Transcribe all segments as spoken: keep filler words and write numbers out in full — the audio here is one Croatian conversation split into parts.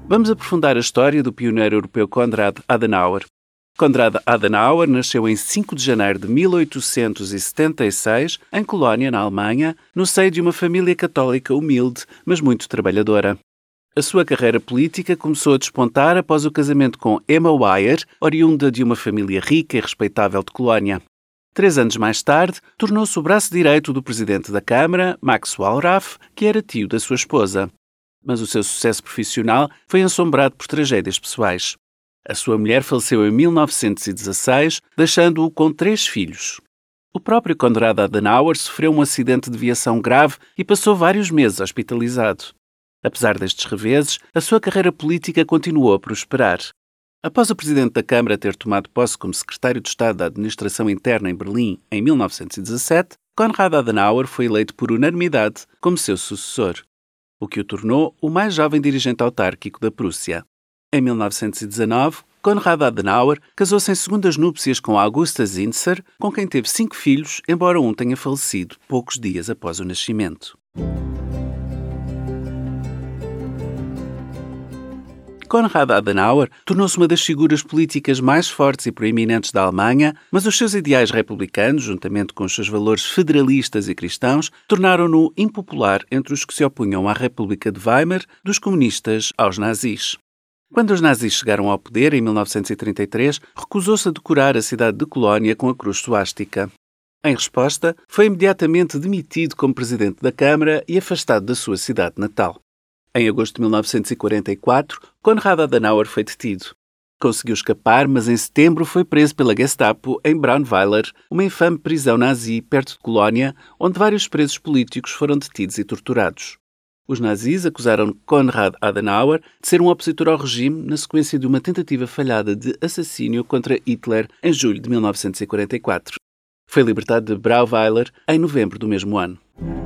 Vamos aprofundar a história do pioneiro europeu Konrad Adenauer. Konrad Adenauer nasceu em cinco de janeiro de mil oitocentos e setenta e seis, em Colónia, na Alemanha, no seio de uma família católica humilde, mas muito trabalhadora. A sua carreira política começou a despontar após o casamento com Emma Weyer, oriunda de uma família rica e respeitável de Colónia. Três anos mais tarde, tornou-se o braço direito do presidente da Câmara, Max Wallraff, que era tio da sua esposa. Mas o seu sucesso profissional foi assombrado por tragédias pessoais. A sua mulher faleceu em mil novecentos e dezasseis, deixando-o com três filhos. O próprio Konrad Adenauer sofreu um acidente de viação grave e passou vários meses hospitalizado. Apesar destes reveses, a sua carreira política continuou a prosperar. Após o presidente da Câmara ter tomado posse como secretário de Estado da Administração Interna em Berlim em mil novecentos e dezassete, Konrad Adenauer foi eleito por unanimidade como seu sucessor, o que o tornou o mais jovem dirigente autárquico da Prússia. Em mil novecentos e dezanove, Konrad Adenauer casou-se em segundas núpcias com Augusta Zinsser, com quem teve cinco filhos, embora um tenha falecido poucos dias após o nascimento. Konrad Adenauer tornou-se uma das figuras políticas mais fortes e proeminentes da Alemanha, mas os seus ideais republicanos, juntamente com os seus valores federalistas e cristãos, tornaram-no impopular entre os que se opunham à República de Weimar, dos comunistas aos nazis. Quando os nazis chegaram ao poder, em mil novecentos e trinta e três, recusou-se a decorar a cidade de Colónia com a cruz suástica. Em resposta, foi imediatamente demitido como presidente da Câmara e afastado da sua cidade natal. Em agosto de mil novecentos e quarenta e quatro, Konrad Adenauer foi detido. Conseguiu escapar, mas em setembro foi preso pela Gestapo em Braunweiler, uma infame prisão nazi perto de Colónia, onde vários presos políticos foram detidos e torturados. Os nazis acusaram Konrad Adenauer de ser um opositor ao regime na sequência de uma tentativa falhada de assassínio contra Hitler em julho de mil novecentos e quarenta e quatro. Foi libertado de Braunweiler em novembro do mesmo ano.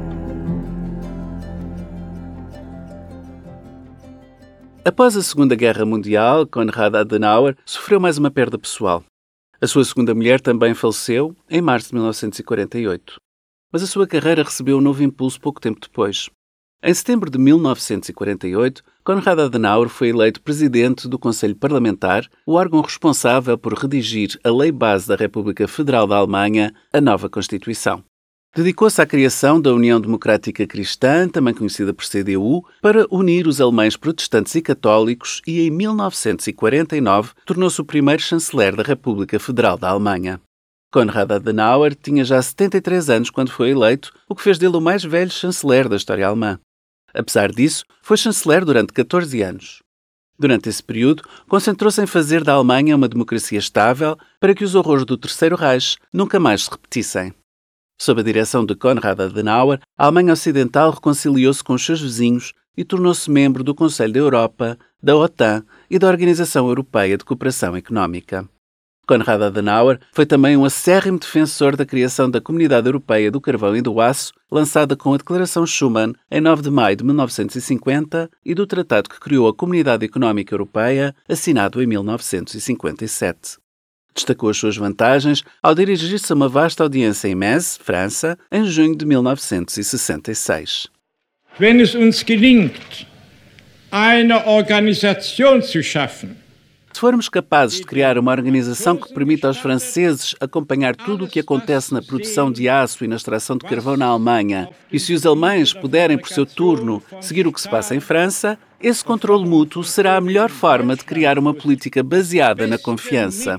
Após a Segunda Guerra Mundial, Konrad Adenauer sofreu mais uma perda pessoal. A sua segunda mulher também faleceu em março de mil novecentos e quarenta e oito. Mas a sua carreira recebeu um novo impulso pouco tempo depois. Em setembro de mil novecentos e quarenta e oito, Konrad Adenauer foi eleito presidente do Conselho Parlamentar, o órgão responsável por redigir a Lei Base da República Federal da Alemanha, a nova Constituição. Dedicou-se à criação da União Democrática Cristã, também conhecida por C D U, para unir os alemães protestantes e católicos e, em mil novecentos e quarenta e nove, tornou-se o primeiro chanceler da República Federal da Alemanha. Konrad Adenauer tinha já setenta e três anos quando foi eleito, o que fez dele o mais velho chanceler da história alemã. Apesar disso, foi chanceler durante catorze anos. Durante esse período, concentrou-se em fazer da Alemanha uma democracia estável para que os horrores do Terceiro Reich nunca mais se repetissem. Sob a direção de Konrad Adenauer, a Alemanha Ocidental reconciliou-se com os seus vizinhos e tornou-se membro do Conselho da Europa, da OTAN e da Organização Europeia de Cooperação Económica. Konrad Adenauer foi também um acérrimo defensor da criação da Comunidade Europeia do Carvão e do Aço, lançada com a Declaração Schuman em nove de maio de mil novecentos e cinquenta, e do Tratado que criou a Comunidade Económica Europeia, assinado em mil novecentos e cinquenta e sete. Destacou as suas vantagens ao dirigir-se a uma vasta audiência em Metz, França, em junho de mil novecentos e sessenta e seis. Wenn es uns gelingt, eine Organisation zu schaffen, se formos capazes de criar uma organização que permita aos franceses acompanhar tudo o que acontece na produção de aço e na extração de carvão na Alemanha, e se os alemães puderem, por seu turno, seguir o que se passa em França, esse controle mútuo será a melhor forma de criar uma política baseada na confiança.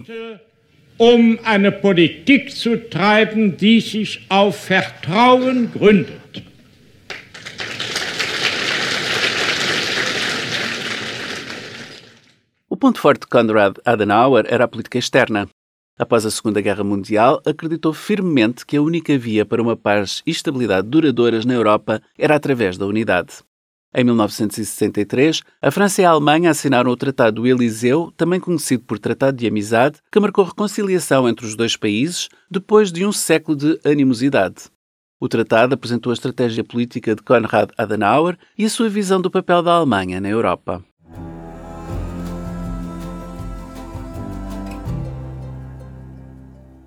Um eine Politik zu treiben, die sich auf Vertrauen gründet. O ponto forte de Konrad Adenauer era a política externa. Após a Segunda Guerra Mundial, acreditou firmemente que a única via para uma paz e estabilidade duradouras na Europa era através da unidade. Em mil novecentos e sessenta e três, a França e a Alemanha assinaram o Tratado do Eliseu, também conhecido por Tratado de Amizade, que marcou reconciliação entre os dois países depois de um século de animosidade. O tratado apresentou a estratégia política de Konrad Adenauer e a sua visão do papel da Alemanha na Europa.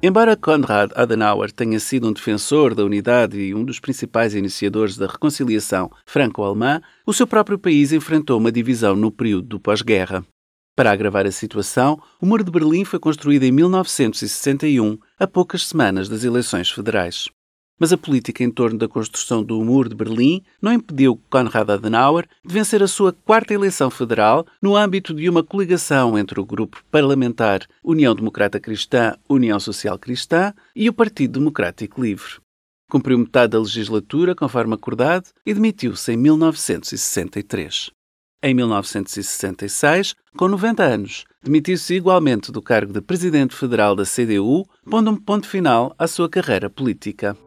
Embora Konrad Adenauer tenha sido um defensor da unidade e um dos principais iniciadores da reconciliação franco-alemã, o seu próprio país enfrentou uma divisão no período do pós-guerra. Para agravar a situação, o Muro de Berlim foi construído em mil novecentos e sessenta e um, a poucas semanas das eleições federais. Mas a política em torno da construção do Muro de Berlim não impediu Konrad Adenauer de vencer a sua quarta eleição federal no âmbito de uma coligação entre o grupo parlamentar União Democrata Cristã, União Social Cristã e o Partido Democrático Livre. Cumpriu metade da legislatura, conforme acordado, e demitiu-se em mil novecentos e sessenta e três. Em mil novecentos e sessenta e seis, com noventa anos, demitiu-se igualmente do cargo de Presidente Federal da C D U, pondo um ponto final à sua carreira política.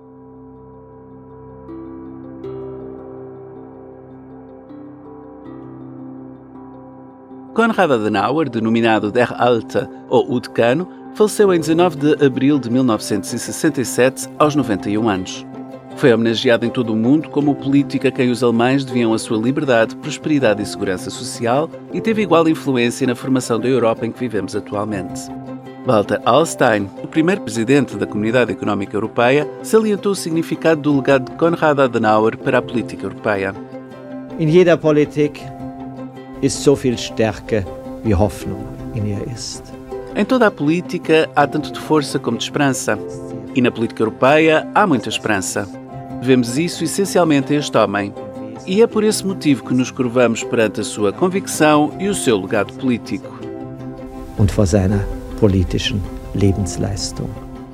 Konrad Adenauer, denominado Der Alte ou o Decano, faleceu em dezanove de abril de mil novecentos e sessenta e sete, aos noventa e um anos. Foi homenageado em todo o mundo como o político a quem os alemães deviam a sua liberdade, prosperidade e segurança social e teve igual influência na formação da Europa em que vivemos atualmente. Walter Hallstein, o primeiro presidente da Comunidade Económica Europeia, salientou o significado do legado de Konrad Adenauer para a política europeia. In jeder Politik ist so viel Stärke wie Hoffnung in ihr ist. Em toda a política há tanto de força como de esperança. E na política europeia há muita esperança. Devemos isso essencialmente a este homem. E é por esse motivo que nos curvamos perante a sua convicção e o seu legado político. Und vor seiner politischen Lebensleistung.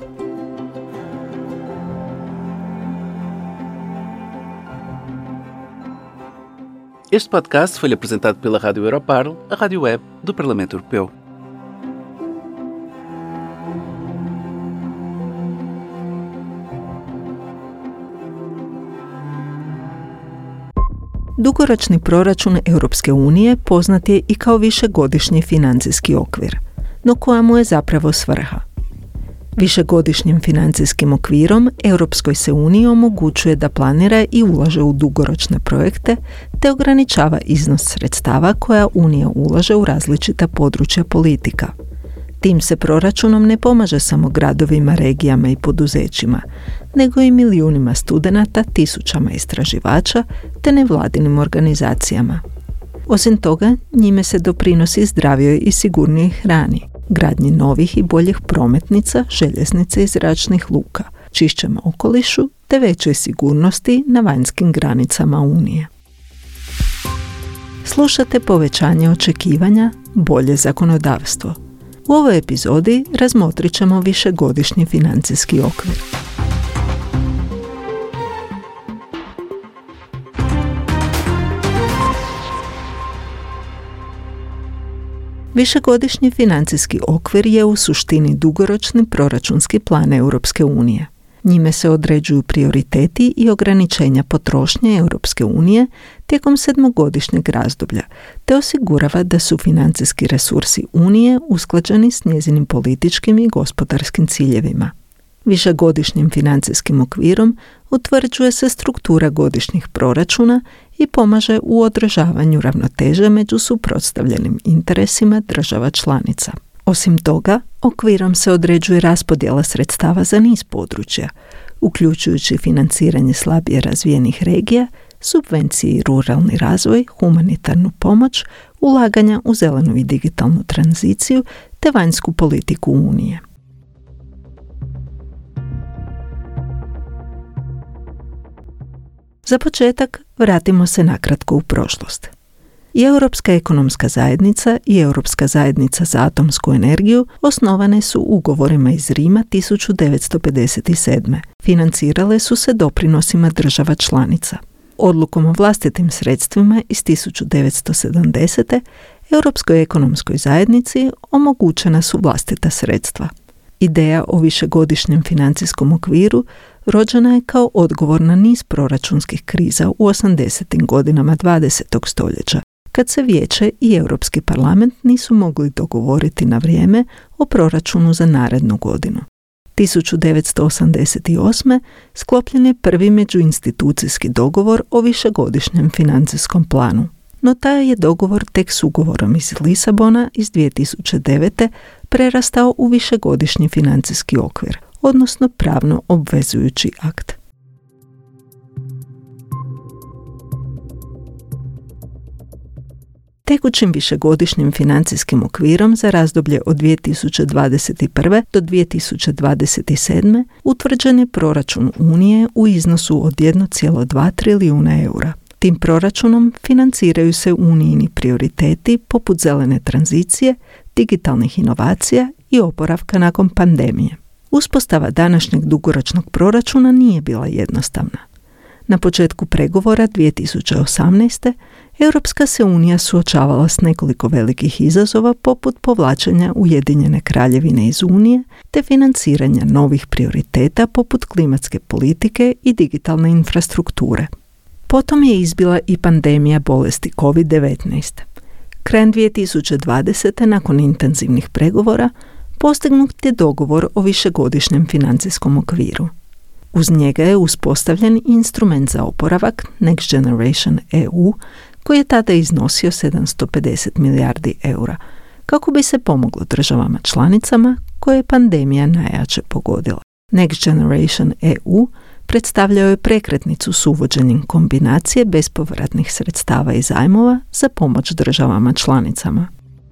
Este podcast foi apresentado pela Rádio Europarl, a rádio web do Parlamento Europeu. Dugoročni proračun Europske unije poznat je i kao višegodišnji financijski okvir, no koja mu je zapravo svrha. Višegodišnjim financijskim okvirom Europskoj se uniji omogućuje da planira i ulaže u dugoročne projekte te ograničava iznos sredstava koja Unija ulaže u različita područja politika. Tim se proračunom ne pomaže samo gradovima, regijama i poduzećima, nego i milijunima studenata, tisućama istraživača te nevladinim organizacijama. Osim toga, njime se doprinosi zdravijoj i sigurnijoj hrani, gradnji novih i boljih prometnica, željeznice i zračnih luka, čišćem okolišu te većoj sigurnosti na vanjskim granicama Unije. Slušate povećanje očekivanja, bolje zakonodavstvo. U ovoj epizodi razmotrit ćemo višegodišnji financijski okvir. Višegodišnji financijski okvir je u suštini dugoročni proračunski plan Europske unije. Njime se određuju prioriteti i ograničenja potrošnje Europske unije tijekom sedmogodišnjeg razdoblja, te osigurava da su financijski resursi Unije usklađeni s njezinim političkim i gospodarskim ciljevima. Višegodišnjim financijskim okvirom utvrđuje se struktura godišnjih proračuna i pomaže u održavanju ravnoteže među suprotstavljenim interesima država članica. Osim toga, okvirom se određuje raspodjela sredstava za niz područja, uključujući financiranje slabije razvijenih regija, subvencije i ruralni razvoj, humanitarnu pomoć, ulaganja u zelenu i digitalnu tranziciju te vanjsku politiku Unije. Za početak vratimo se nakratko u prošlost. I Europska ekonomska zajednica i Europska zajednica za atomsku energiju osnovane su ugovorima iz Rima tisuću devetsto pedeset sedme. Financirale su se doprinosima država članica. Odlukom o vlastitim sredstvima iz tisuću devetsto sedamdesete. Europskoj ekonomskoj zajednici omogućena su vlastita sredstva. Ideja o višegodišnjem financijskom okviru rođena je kao odgovor na niz proračunskih kriza u osamdesetim godinama dvadesetog stoljeća, kad se Vijeće i Europski parlament nisu mogli dogovoriti na vrijeme o proračunu za narednu godinu. tisuću devetsto osamdeset osme. sklopljen je prvi međuinstitucijski dogovor o višegodišnjem financijskom planu. no taj je dogovor tek s ugovorom iz Lisabona iz dvije tisuće devete. prerastao u višegodišnji financijski okvir, odnosno pravno obvezujući akt. Tekućim višegodišnjim financijskim okvirom za razdoblje od dvije tisuće dvadeset prve. do dvije tisuće dvadeset sedme. utvrđen je proračun Unije u iznosu od jedan zarez dva trilijuna eura. Tim proračunom financiraju se unijini prioriteti poput zelene tranzicije, digitalnih inovacija i oporavka nakon pandemije. Uspostava današnjeg dugoročnog proračuna nije bila jednostavna. Na početku pregovora dvije tisuće osamnaeste. Europska se unija suočavala s nekoliko velikih izazova poput povlačenja Ujedinjene kraljevine iz Unije te financiranja novih prioriteta poput klimatske politike i digitalne infrastrukture. Potom je izbila i pandemija bolesti kovid devetnaest. Krajem dvije tisuće dvadesete. nakon intenzivnih pregovora postignut je dogovor o višegodišnjem financijskom okviru. Uz njega je uspostavljen instrument za oporavak Next Generation E U koji je tada iznosio sedamsto pedeset milijardi eura kako bi se pomoglo državama članicama koje je pandemija najjače pogodila. Next Generation E U predstavljao je prekretnicu s uvođenjem kombinacije bespovratnih sredstava i zajmova za pomoć državama članicama.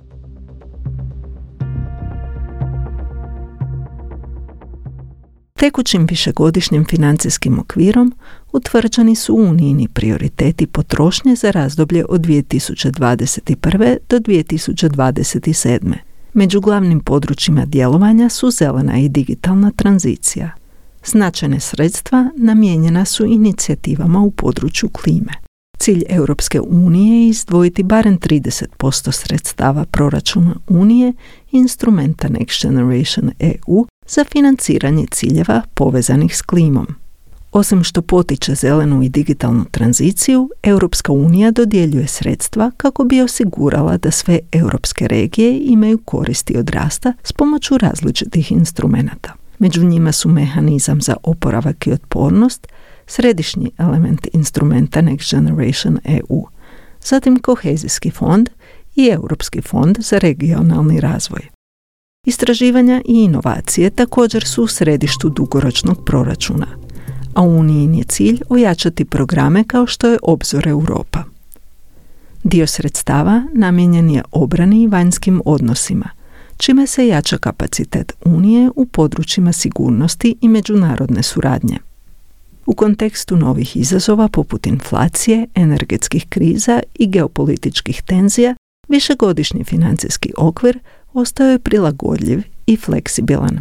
Tekućim višegodišnjim financijskim okvirom utvrđeni su unijini prioriteti potrošnje za razdoblje od dvije tisuće dvadeset prve. do dvije tisuće dvadeset sedme. Među glavnim područjima djelovanja su zelena i digitalna tranzicija. Značajne sredstva namijenjena su inicijativama u području klime. Cilj Europske unije je izdvojiti barem trideset posto sredstava proračuna Unije i instrumenta Next Generation E U za financiranje ciljeva povezanih s klimom. Osim što potiče zelenu i digitalnu tranziciju, Europska unija dodjeljuje sredstva kako bi osigurala da sve europske regije imaju koristi od rasta s pomoću različitih instrumenata. Među njima su mehanizam za oporavak i otpornost, središnji element instrumenta Next Generation E U, zatim kohezijski fond i Europski fond za regionalni razvoj. Istraživanja i inovacije također su u središtu dugoročnog proračuna, a Unijin je cilj ojačati programe kao što je Obzor Europa. Dio sredstava namijenjen je obrani i vanjskim odnosima, čime se jača kapacitet Unije u područjima sigurnosti i međunarodne suradnje. U kontekstu novih izazova poput inflacije, energetskih kriza i geopolitičkih tenzija, višegodišnji financijski okvir ostao je prilagodljiv i fleksibilan.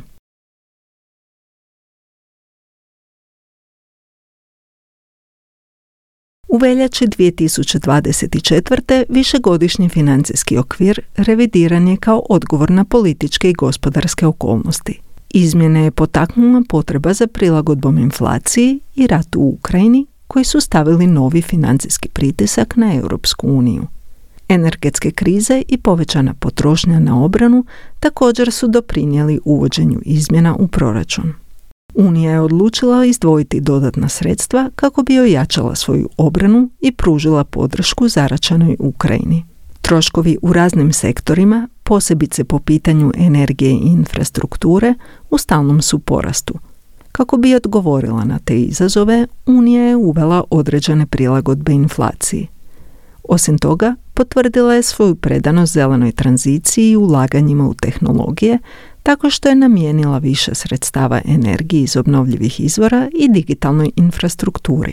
U veljači dvije tisuće dvadeset četvrte. višegodišnji financijski okvir revidiran je kao odgovor na političke i gospodarske okolnosti. Izmjene je potaknula potreba za prilagodbom inflaciji i ratu u Ukrajini, koji su stavili novi financijski pritisak na Europsku uniju. Energetske krize i povećana potrošnja na obranu također su doprinijeli uvođenju izmjena u proračun. Unija je odlučila izdvojiti dodatna sredstva kako bi ojačala svoju obranu i pružila podršku zaraćenoj Ukrajini. Troškovi u raznim sektorima, posebice po pitanju energije i infrastrukture, u stalnom su porastu. Kako bi odgovorila na te izazove, Unija je uvela određene prilagodbe inflaciji. Osim toga, potvrdila je svoju predanost zelenoj tranziciji i ulaganjima u tehnologije, tako što je namijenila više sredstava energiji iz obnovljivih izvora i digitalnoj infrastrukturi.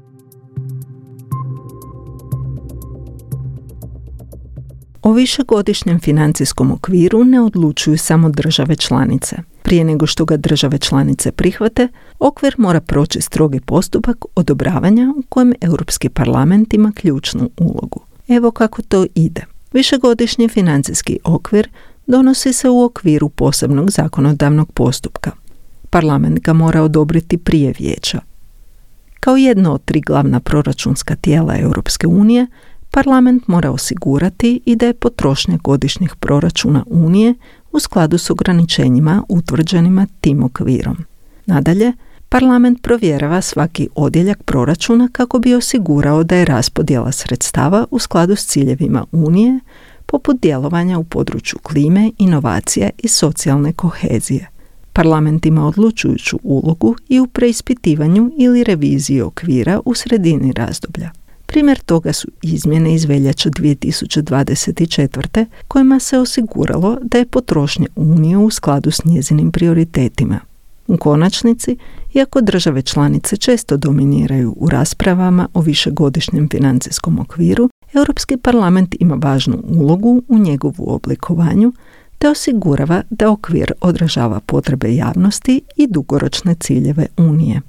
O višegodišnjem financijskom okviru ne odlučuju samo države članice. Prije nego što ga države članice prihvate, okvir mora proći strogi postupak odobravanja u kojem Europski parlament ima ključnu ulogu. Evo kako to ide. Višegodišnji financijski okvir donosi se u okviru posebnog zakonodavnog postupka. Parlament ga mora odobriti prije vijeća. Kao jedno od tri glavna proračunska tijela Europske unije, Parlament mora osigurati i da je potrošnja godišnjih proračuna Unije u skladu s ograničenjima utvrđenima tim okvirom. Nadalje, Parlament provjerava svaki odjeljak proračuna kako bi osigurao da je raspodjela sredstava u skladu s ciljevima Unije, poput djelovanja u području klime, inovacija i socijalne kohezije. Parlament ima odlučujuću ulogu i u preispitivanju ili reviziji okvira u sredini razdoblja. Primjer toga su izmjene iz veljače dvije tisuće dvadeset četvrte kojima se osiguralo da je potrošnja Unije u skladu s njezinim prioritetima. U konačnici, iako države članice često dominiraju u raspravama o višegodišnjem financijskom okviru, Europski parlament ima važnu ulogu u njegovu oblikovanju te osigurava da okvir odražava potrebe javnosti i dugoročne ciljeve Unije.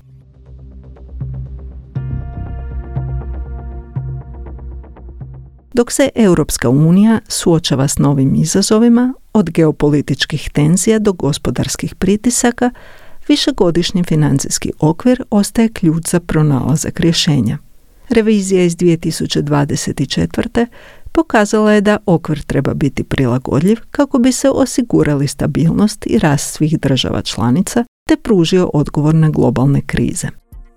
Dok se Europska unija suočava s novim izazovima, od geopolitičkih tenzija do gospodarskih pritisaka, višegodišnji financijski okvir ostaje ključ za pronalazak rješenja. Revizija iz dvije tisuće dvadeset četvrte pokazala je da okvir treba biti prilagodljiv kako bi se osigurali stabilnost i rast svih država članica te pružio odgovor na globalne krize.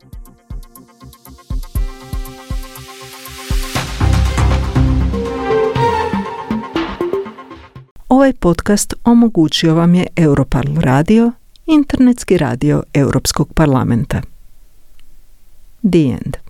Ovaj podcast omogućio vam je Europarl radio, internetski radio Europskog parlamenta. The end.